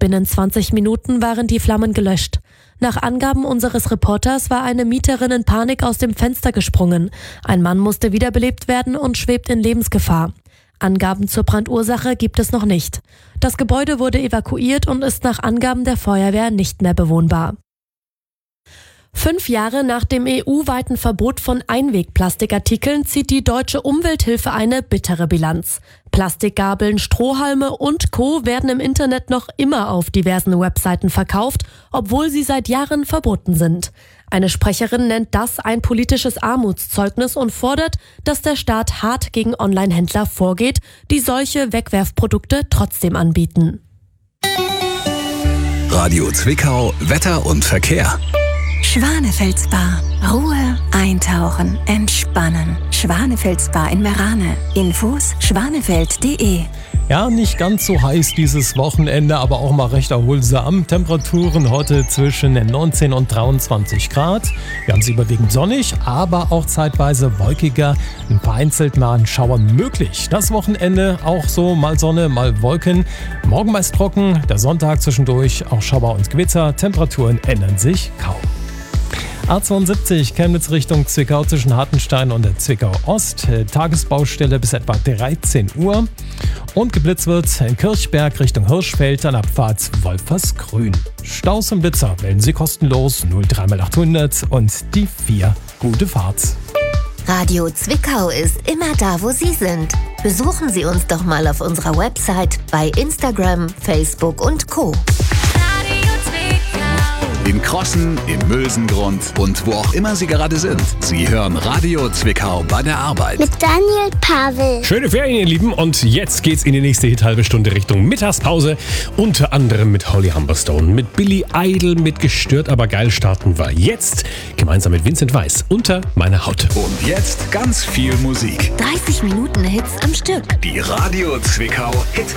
Binnen 20 Minuten waren die Flammen gelöscht. Nach Angaben unseres Reporters war eine Mieterin in Panik aus dem Fenster gesprungen. Ein Mann musste wiederbelebt werden und schwebt in Lebensgefahr. Angaben zur Brandursache gibt es noch nicht. Das Gebäude wurde evakuiert und ist nach Angaben der Feuerwehr nicht mehr bewohnbar. 5 Jahre nach dem EU-weiten Verbot von Einwegplastikartikeln zieht die Deutsche Umwelthilfe eine bittere Bilanz. Plastikgabeln, Strohhalme und Co. werden im Internet noch immer auf diversen Webseiten verkauft, obwohl sie seit Jahren verboten sind. Eine Sprecherin nennt das ein politisches Armutszeugnis und fordert, dass der Staat hart gegen Online-Händler vorgeht, die solche Wegwerfprodukte trotzdem anbieten. Radio Zwickau, Wetter und Verkehr. Schwanefels-Spa. Ruhe, eintauchen, entspannen. Schwanefels-Spa in Merane. Infos schwanefeld.de. Ja, nicht ganz so heiß dieses Wochenende, aber auch mal recht erholsam. Temperaturen heute zwischen 19 und 23 Grad. Wir haben es überwiegend sonnig, aber auch zeitweise wolkiger. Vereinzelt mal ein Schauer möglich. Das Wochenende auch so mal Sonne, mal Wolken. Morgen meist trocken, der Sonntag zwischendurch auch Schauer und Gewitter. Temperaturen ändern sich kaum. A72 Chemnitz Richtung Zwickau zwischen Hartenstein und der Zwickau Ost. Tagesbaustelle bis etwa 13 Uhr. Und geblitzt wird in Kirchberg Richtung Hirschfeld an Abfahrt Wolfersgrün. Staus und Blitzer melden Sie kostenlos 03800 und die 4. Gute Fahrt. Radio Zwickau ist immer da, wo Sie sind. Besuchen Sie uns doch mal auf unserer Website, bei Instagram, Facebook und Co. In Crossen, im Mösengrund und wo auch immer Sie gerade sind. Sie hören Radio Zwickau bei der Arbeit. Mit Daniel Pavel. Schöne Ferien, ihr Lieben. Und jetzt geht's in die nächste halbe Stunde Richtung Mittagspause. Unter anderem mit Holly Humberstone, mit Billy Idol, mit Gestört aber geil starten wir jetzt. Gemeinsam mit Vincent Weiss, Unter meiner Haut. Und jetzt ganz viel Musik. 30 Minuten Hits am Stück. Die Radio Zwickau Hit